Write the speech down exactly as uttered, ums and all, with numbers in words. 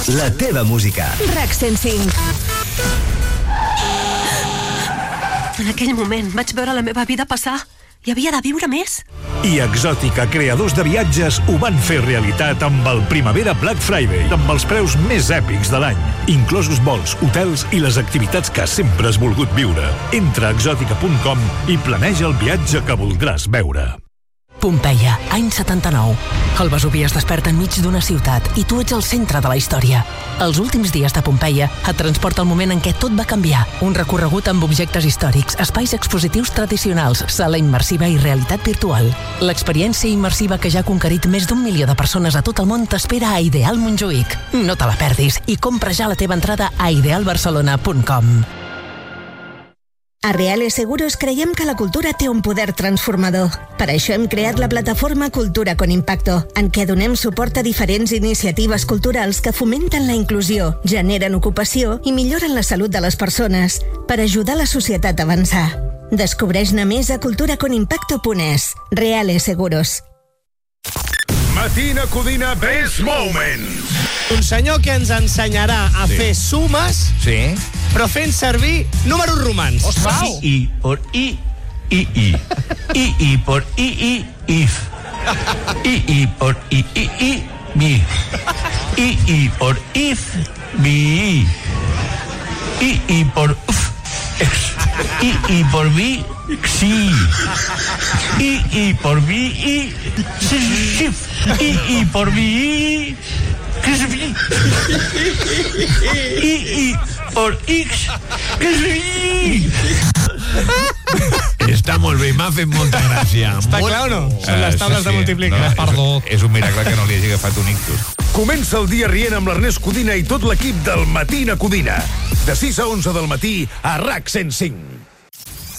La teva música. RAC cent cinc. En aquell moment vaig veure la meva vida passar. Hi havia de viure més. I Exòtica, creadors de viatges, ho van fer realitat amb el Primavera Black Friday, amb els preus més èpics de l'any, inclosos vols, hotels i les activitats que sempre has volgut viure. Entra a exòtica punt com i planeja el viatge que voldràs veure. Pompeia, any setanta-nou. El Vesuvi es desperta enmig d'una ciutat i tu ets el centre de la història. Els últims dies de Pompeia et transporta al moment en què tot va canviar. Un recorregut amb objectes històrics, espais expositius tradicionals, sala immersiva i realitat virtual. L'experiència immersiva que ja ha conquerit més d'un milió de persones a tot el món t'espera a Ideal Montjuïc. No te la perdis i compra ja la teva entrada a ideal barcelona punt com. A Reale Seguros creiem que la cultura té un poder transformador. Per això hem creat la plataforma Cultura con Impacto, en què donem suport a diferents iniciatives culturals que fomenten la inclusió, generen ocupació i milloren la salut de les persones, per ajudar la societat a avançar. Descobreix-ne més a cultura con impacto punt es. Reale Seguros. Matina Codina Best Moments. Un senyor que ens ensenyarà a Sí. fer sumes, Sí. però fent servir números romans. I, I por I, I, I. I, I por I, I, if. I, I por I, I, I, mi. I, I por if, mi. I, I por uf, ex. I, I por vi, sí. I, I por vi, I, si, si, I, I por vi, que es vi. I, I por X, que es vi. Està molt bé, m'ha fet molta gràcia. Està molt... clar o no? Són les taules de multiplicar. No, Perdó. és, és un miracle que no li hagi agafat un ictus. Comença el dia rient amb l'Ernest Codina i tot l'equip del Matina Codina. De sis a onze del matí a RAC cent cinc.